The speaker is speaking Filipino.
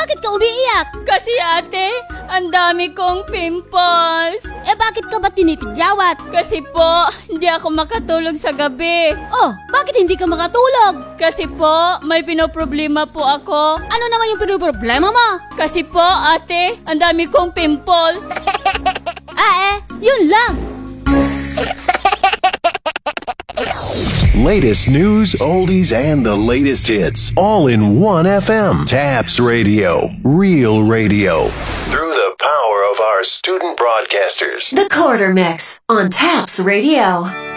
Bakit ka umiiyak? Kasi ate, ang dami kong pimples. Bakit ka ba tinitigyawat? Kasi po, hindi ako makatulog sa gabi. Oh, bakit hindi ka makatulog? Kasi po, may pinoproblema po ako. Ano naman yung pinoproblema mo? Kasi po, ate, ang dami kong pimples. Yun lang. Latest news, oldies, and the latest hits, all in one FM. Taps Radio, real radio. Through the power of our student broadcasters. The Quarter Mix on Taps Radio.